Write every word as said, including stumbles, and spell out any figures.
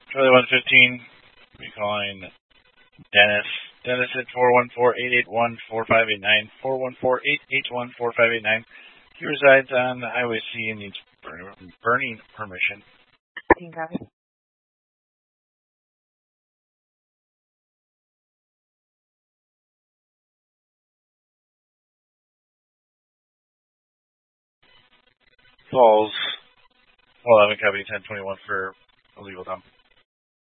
Charlie one fifteen, we calling Dennis. Dennis at four one four, eight eight one, four five eight nine, four one four, eight eight one, four five eight nine. He resides on Highway C and needs burning permission. Team copy. Falls. eleven copy ten twenty-one for illegal dump.